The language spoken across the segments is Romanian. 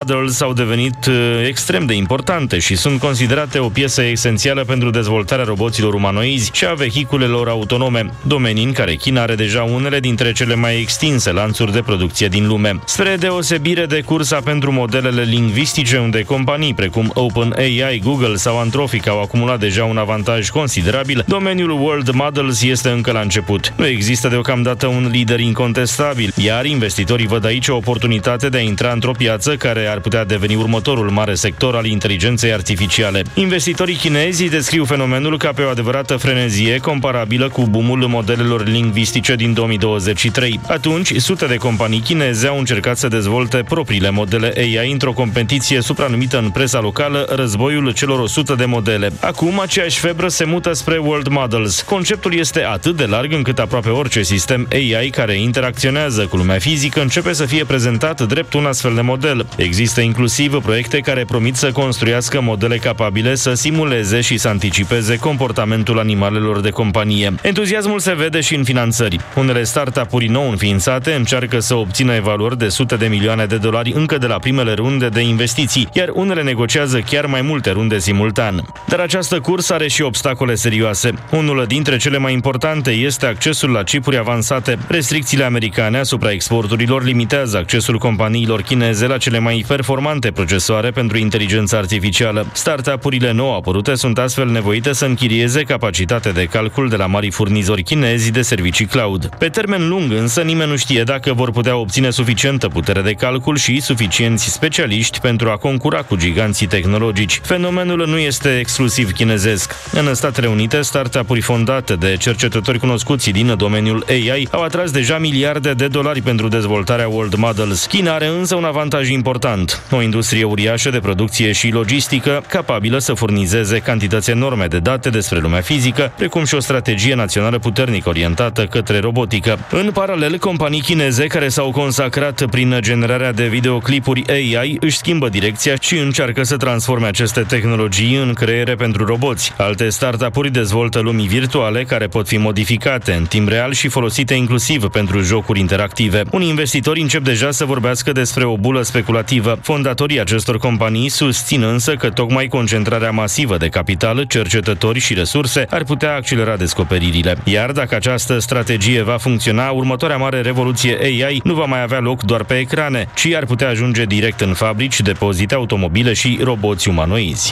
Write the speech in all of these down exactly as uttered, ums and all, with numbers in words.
Models au devenit extrem de importante și sunt considerate o piesă esențială pentru dezvoltarea roboților umanoizi și a vehiculelor autonome, domenii în care China are deja unele dintre cele mai extinse lanțuri de producție din lume. Spre deosebire de cursa pentru modelele lingvistice, unde companii precum OpenAI, Google sau Anthropic au acumulat deja un avantaj considerabil, domeniul World Models este încă la început. Nu există deocamdată un lider incontestabil, iar investitorii văd aici o oportunitate de a intra într-o piață care ar putea deveni următorul mare sector al inteligenței artificiale. Investitorii chinezi descriu fenomenul ca pe o adevărată frenezie comparabilă cu boomul modelelor lingvistice din două mii douăzeci și trei. Atunci, sute de companii chineze au încercat să dezvolte propriile modele A I într-o competiție supranumită în presa locală războiul celor o sută de modele. Acum, aceeași febră se mută spre World Models. Conceptul este atât de larg încât aproape orice sistem A I care interacționează cu lumea fizică începe să fie prezentat drept un astfel de model. Există inclusiv proiecte care promit să construiască modele capabile să simuleze și să anticipeze comportamentul animalelor de companie. Entuziasmul se vede și în finanțări. Unele startup-uri nou înființate încearcă să obțină evaluări de sute de milioane de dolari încă de la primele runde de investiții, iar unele negociază chiar mai multe runde simultan. Dar această cursă are și obstacole serioase. Unul dintre cele mai importante este accesul la chipuri avansate. Restricțiile americane asupra exporturilor limitează accesul companiilor chineze la cele mai performante procesoare pentru inteligența artificială. Startup-urile nou apărute sunt astfel nevoite să închirieze capacitate de calcul de la mari furnizori chinezi de servicii cloud. Pe termen lung însă nimeni nu știe dacă vor putea obține suficientă putere de calcul și suficienți specialiști pentru a concura cu giganții tehnologici. Fenomenul nu este exclusiv chinezesc. În Statele Unite, startup-uri fondate de cercetători cunoscuți din domeniul A I au atras deja miliarde de dolari pentru dezvoltarea World Models. China are însă un avantaj important: o industrie uriașă de producție și logistică, capabilă să furnizeze cantități enorme de date despre lumea fizică, precum și o strategie națională puternic orientată către robotică. În paralel, companii chineze care s-au consacrat prin generarea de videoclipuri A I își schimbă direcția și încearcă să transforme aceste tehnologii în creiere pentru roboți. Alte startup-uri dezvoltă lumii virtuale care pot fi modificate în timp real și folosite inclusiv pentru jocuri interactive. Unii investitori încep deja să vorbească despre o bulă speculativă. Fondatorii acestor companii susțin însă că tocmai concentrarea masivă de capital, cercetători și resurse ar putea accelera descoperirile. Iar dacă această strategie va funcționa, următoarea mare revoluție A I nu va mai avea loc doar pe ecrane, ci ar putea ajunge direct în fabrici, depozite, automobile și roboți umanoizi.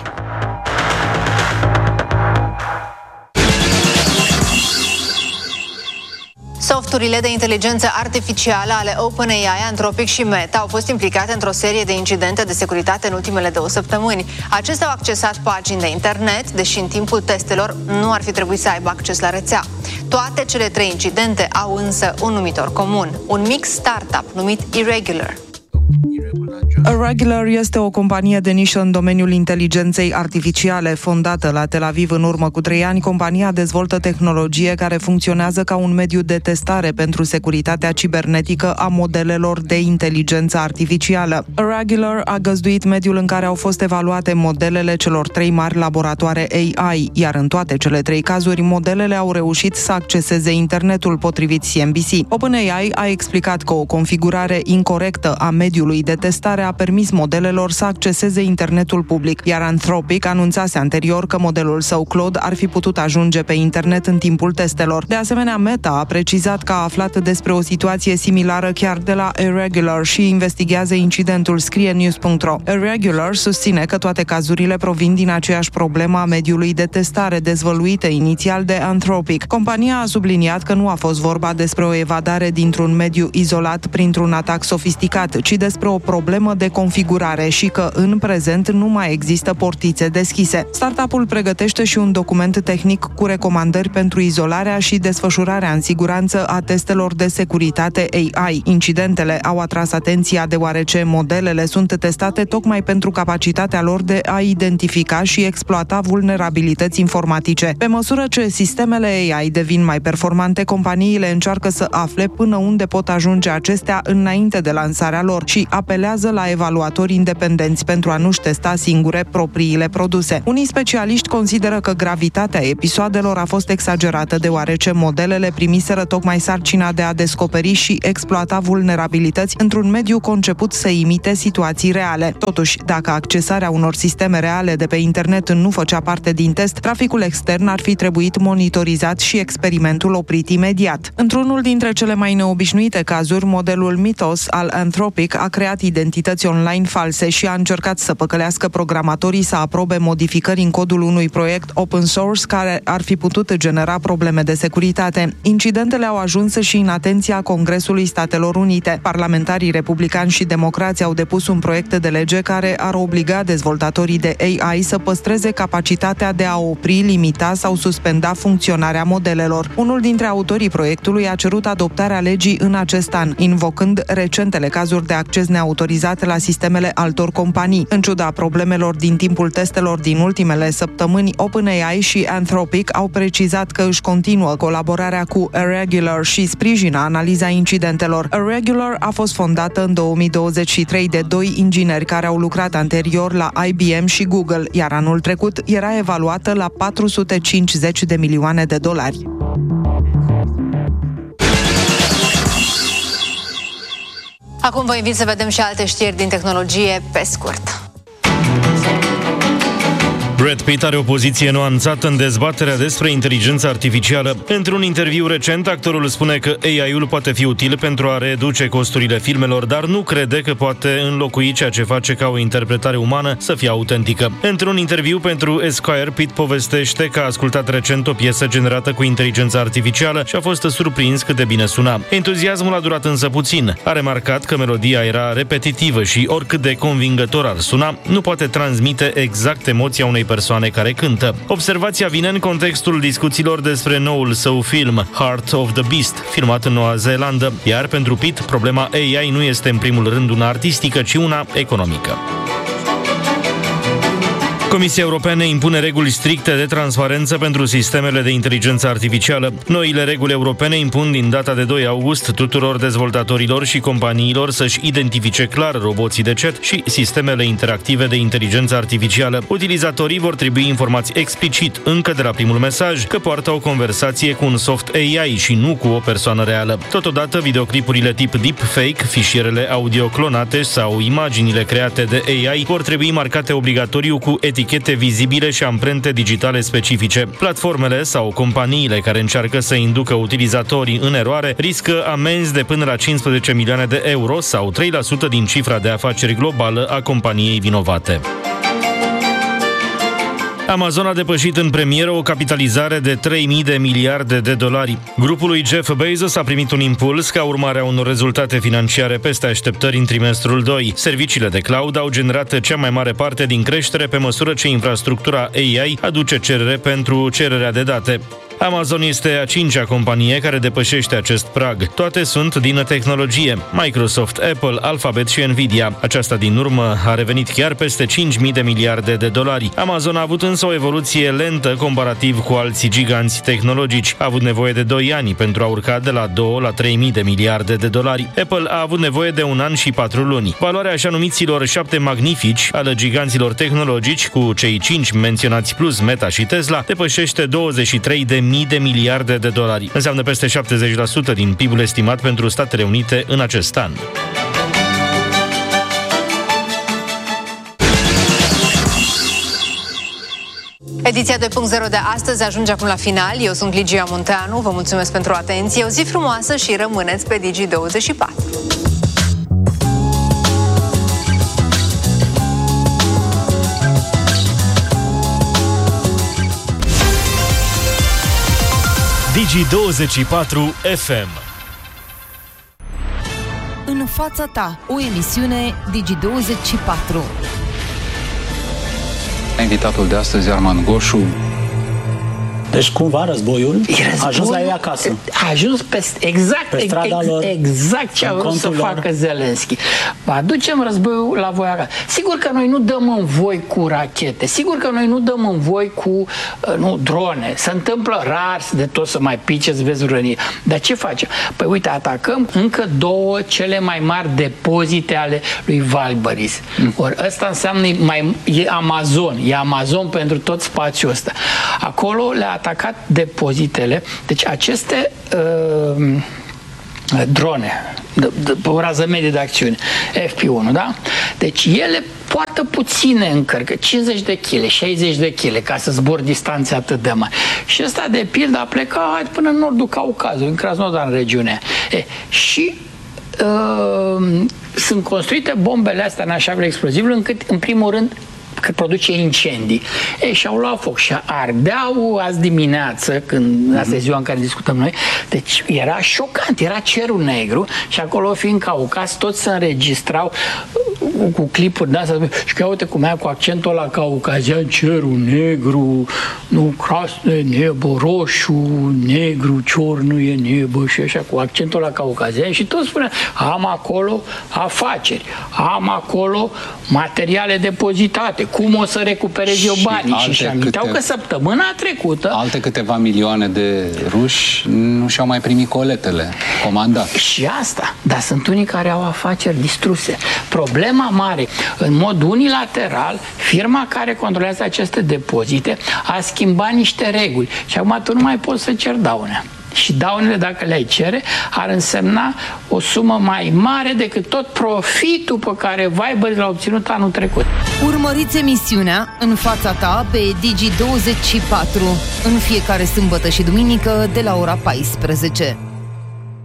Softurile de inteligență artificială ale OpenAI, Anthropic și Meta au fost implicate într-o serie de incidente de securitate în ultimele două săptămâni. Acestea au accesat pagini de internet, deși în timpul testelor nu ar fi trebuit să aibă acces la rețea. Toate cele trei incidente au însă un numitor comun, un mic startup numit Irregular. Irregular este o companie de nișă în domeniul inteligenței artificiale. Fondată la Tel Aviv în urmă cu trei ani, compania dezvoltă tehnologie care funcționează ca un mediu de testare pentru securitatea cibernetică a modelelor de inteligență artificială. Irregular a găzduit mediul în care au fost evaluate modelele celor trei mari laboratoare A I, iar în toate cele trei cazuri, modelele au reușit să acceseze internetul, potrivit C N B C. OpenAI a explicat că o configurare incorrectă a mediului de testare a permis modelelor să acceseze internetul public, iar Anthropic anunțase anterior că modelul său Claude ar fi putut ajunge pe internet în timpul testelor. De asemenea, Meta a precizat că a aflat despre o situație similară chiar de la Irregular și investigează incidentul, scrie news punct ro. Irregular susține că toate cazurile provin din aceeași problemă a mediului de testare dezvăluită inițial de Anthropic. Compania a subliniat că nu a fost vorba despre o evadare dintr-un mediu izolat printr-un atac sofisticat, ci despre o problemă de configurare și că în prezent nu mai există portițe deschise. Startup-ul pregătește și un document tehnic cu recomandări pentru izolarea și desfășurarea în siguranță a testelor de securitate A I. Incidentele au atras atenția deoarece modelele sunt testate tocmai pentru capacitatea lor de a identifica și exploata vulnerabilități informatice. Pe măsură ce sistemele A I devin mai performante, companiile încearcă să afle până unde pot ajunge acestea înainte de lansarea lor și apelează la evaluatori independenți pentru a nu-și testa singure propriile produse. Unii specialiști consideră că gravitatea episoadelor a fost exagerată deoarece modelele primiseră tocmai sarcina de a descoperi și exploata vulnerabilități într-un mediu conceput să imite situații reale. Totuși, dacă accesarea unor sisteme reale de pe internet nu făcea parte din test, traficul extern ar fi trebuit monitorizat și experimentul oprit imediat. Într-unul dintre cele mai neobișnuite cazuri, modelul Mythos al Anthropic a creat identități online false și a încercat să păcălească programatorii să aprobe modificări în codul unui proiect open source care ar fi putut genera probleme de securitate. Incidentele au ajuns și în atenția Congresului Statelor Unite. Parlamentarii republicani și democrați au depus un proiect de lege care ar obliga dezvoltatorii de A I să păstreze capacitatea de a opri, limita sau suspenda funcționarea modelelor. Unul dintre autorii proiectului a cerut adoptarea legii în acest an, invocând recentele cazuri de acces neautorizat la sistemele altor companii. În ciuda problemelor din timpul testelor din ultimele săptămâni, OpenAI și Anthropic au precizat că își continuă colaborarea cu Irregular și sprijină analiza incidentelor. Irregular a fost fondată în două mii douăzeci și trei de doi ingineri care au lucrat anterior la I B M și Google, iar anul trecut era evaluată la patru sute cincizeci de milioane de dolari. Acum vă invit să vedem și alte știri din tehnologie pe scurt. Brad Pitt are o poziție nuanțată în dezbaterea despre inteligența artificială. Într-un interviu recent, actorul spune că A I-ul poate fi util pentru a reduce costurile filmelor, dar nu crede că poate înlocui ceea ce face ca o interpretare umană să fie autentică. Într-un interviu pentru Esquire, Pitt povestește că a ascultat recent o piesă generată cu inteligența artificială și a fost surprins cât de bine suna. Entuziasmul a durat însă puțin. A remarcat că melodia era repetitivă și oricât de convingător ar suna, nu poate transmite exact emoția unei persoane care cântă. Observația vine în contextul discuțiilor despre noul său film, Heart of the Beast, filmat în Noua Zeelandă, iar pentru Pitt, problema A I nu este în primul rând una artistică, ci una economică. Comisia Europeană impune reguli stricte de transparență pentru sistemele de inteligență artificială. Noile reguli europene impun din data de doi august tuturor dezvoltatorilor și companiilor să-și identifice clar roboții de chat și sistemele interactive de inteligență artificială. Utilizatorii vor trebui informați explicit încă de la primul mesaj că poartă o conversație cu un soft A I și nu cu o persoană reală. Totodată, videoclipurile tip deepfake, fișierele audio clonate sau imaginile create de A I vor trebui marcate obligatoriu cu etichete vizibile și amprente digitale specifice. Platformele sau companiile care încearcă să inducă utilizatorii în eroare riscă amenzi de până la cincisprezece milioane de euro sau trei la sută din cifra de afaceri globală a companiei vinovate. Amazon a depășit în premieră o capitalizare de trei mii de miliarde de dolari. Grupul lui Jeff Bezos a primit un impuls ca urmare a unor rezultate financiare peste așteptări în trimestrul doi. Serviciile de cloud au generat cea mai mare parte din creștere pe măsură ce infrastructura A I aduce cerere pentru cererea de date. Amazon este a cincea companie care depășește acest prag. Toate sunt din tehnologie: Microsoft, Apple, Alphabet și Nvidia. Aceasta din urmă a revenit chiar peste cinci mii de miliarde de dolari. Amazon a avut însă o evoluție lentă comparativ cu alții giganți tehnologici. A avut nevoie de doi ani pentru a urca de la două la trei mii de miliarde de dolari. Apple a avut nevoie de un an și patru luni. Valoarea așa numiților șapte magnifici ale giganților tehnologici, cu cei cinci menționați plus Meta și Tesla, depășește douăzeci și trei de mii de miliarde de dolari. Înseamnă peste șaptezeci la sută din P I B-ul estimat pentru Statele Unite în acest an. Ediția doi punct zero de astăzi ajunge acum la final. Eu sunt Ligia Munteanu, vă mulțumesc pentru atenție, o zi frumoasă și rămâneți pe Digi douăzeci și patru. Digi douăzeci și patru F M. În fața ta, o emisiune Digi douăzeci și patru. Invitatul de astăzi, Arman Goșu. Deci cumva războiul a ajuns la ei acasă. A ajuns pe, exact, pe strada ex, lor, exact ce a vrut să lor. facă Zelenski. Aducem războiul la voi acasă. Sigur că noi nu dăm în voi cu rachete, sigur că noi nu dăm în voi cu nu, drone. Se întâmplă rar de tot să mai pice, să vezi rănie. Dar ce facem? Păi uite, atacăm încă două cele mai mari depozite ale lui Valbăris. Mm. Ori ăsta înseamnă mai, e Amazon, e Amazon pentru tot spațiul ăsta. Acolo le-a atacat depozitele. Deci aceste uh, drone de, de, pe o rază medie de acțiune F P unu, da? Deci ele poartă puține încărcă, cincizeci de kilograme, șaizeci de kilograme, ca să zbor distanțe atât de mari. Și ăsta, de pildă, a plecat până în nordul Caucazului, în Krasnodar, în regiunea. E, și uh, sunt construite bombele astea în așa fel explozibil, încât, în primul rând, că produce incendii. Ei, și-au luat foc și ardeau azi dimineață, când mm-hmm. asta e ziua în care discutăm noi, deci era șocant, era cerul negru și acolo, fiind Caucaz, toți se înregistrau cu clipuri de astea și că uite cum aia cu accentul la caucazian, cerul negru, nu, crasne, nebă, roșu, negru, ciornă e nebă și așa, cu accentul la caucazian și toți spunea, am acolo afaceri, am acolo materiale depozitate, cum o să recuperez eu banii. Și și aminteau câte... că săptămâna trecută alte câteva milioane de ruși nu și-au mai primit coletele comandate. Și asta, dar sunt unii care au afaceri distruse. Problema mare, în mod unilateral, firma care controlează aceste depozite a schimbat niște reguli și acum tu nu mai poți să ceri daune. Și daunele, dacă le-ai cere, ar însemna o sumă mai mare decât tot profitul pe care Viber l-a obținut anul trecut. Urmăriți emisiunea În fața ta pe Digi douăzeci și patru în fiecare sâmbătă și duminică de la ora paisprezece.